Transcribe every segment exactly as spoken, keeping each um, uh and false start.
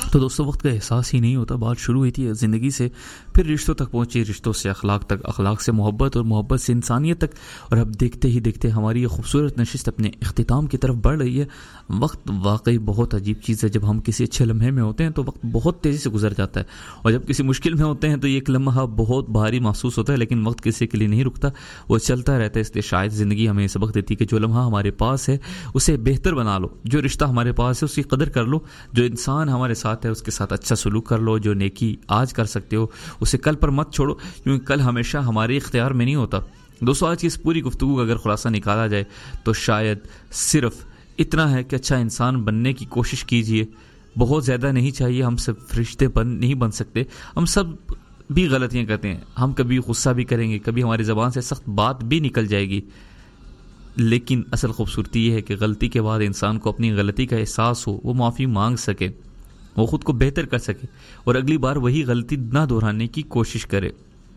تو دوستوں وقت کا احساس ہی نہیں ہوتا. بات شروع ہوئی تھی زندگی سے، پھر رشتوں تک پہنچی، رشتوں سے اخلاق تک، اخلاق سے محبت، اور محبت سے انسانیت تک، اور اب دیکھتے ہی دیکھتے ہماری یہ خوبصورت نشست اپنے اختتام کی طرف بڑھ رہی ہے. وقت واقعی بہت عجیب چیز ہے. جب ہم کسی اچھے لمحے میں ہوتے ہیں تو وقت بہت تیزی سے گزر جاتا ہے، اور جب کسی مشکل میں ہوتے ہیں تو یہ ایک لمحہ بہت بھاری محسوس ہوتا ہے. لیکن وقت کسی کے لیے نہیں رکتا، وہ چلتا رہتا ہے. اس لیے شاید زندگی ہمیں سبق دیتی کہ جو لمحہ ہمارے پاس ہے اسے بہتر بنا لو، جو رشتہ ہمارے پاس ہے اس کی قدر کر لو، جو انسان ہمارے ساتھ ہے اس کے ساتھ اچھا سلوک کر لو. جو نیکی آج کر سکتے ہو اسے کل پر مت چھوڑو، کیونکہ کل ہمیشہ ہمارے اختیار میں نہیں ہوتا. دوستو آج کی اس پوری گفتگو کا اگر خلاصہ نکالا جائے تو شاید صرف اتنا ہے کہ اچھا انسان بننے کی کوشش کیجئے. بہت زیادہ نہیں چاہیے. ہم سب فرشتے بن نہیں بن سکتے، ہم سب بھی غلطیاں کرتے ہیں. ہم کبھی غصہ بھی کریں گے، کبھی ہماری زبان سے سخت بات بھی نکل جائے گی. لیکن اصل خوبصورتی یہ ہے کہ غلطی کے بعد انسان کو اپنی غلطی کا احساس ہو، وہ معافی مانگ سکے، وہ خود کو بہتر کر سکے، اور اگلی بار وہی غلطی نہ دہرانے کی کوشش کرے.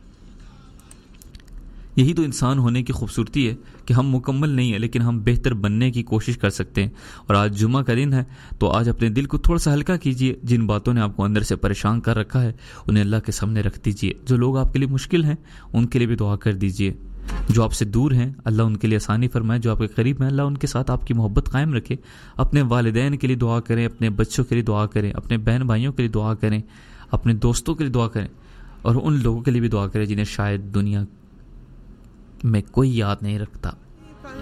یہی تو انسان ہونے کی خوبصورتی ہے کہ ہم مکمل نہیں ہیں لیکن ہم بہتر بننے کی کوشش کر سکتے ہیں. اور آج جمعہ کا دن ہے تو آج اپنے دل کو تھوڑا سا ہلکا کیجئے. جن باتوں نے آپ کو اندر سے پریشان کر رکھا ہے انہیں اللہ کے سامنے رکھ دیجئے. جو لوگ آپ کے لیے مشکل ہیں ان کے لیے بھی دعا کر دیجئے. جو آپ سے دور ہیں اللہ ان کے لیے آسانی فرمائے. جو آپ کے قریب ہیں اللہ ان کے ساتھ آپ کی محبت قائم رکھے. اپنے والدین کے لیے دعا کریں، اپنے بچوں کے لیے دعا کریں، اپنے بہن بھائیوں کے لیے دعا کریں، اپنے دوستوں کے لیے دعا کریں، اور ان لوگوں کے لیے بھی دعا کریں جنہیں شاید دنیا میں کوئی یاد نہیں رکھتا.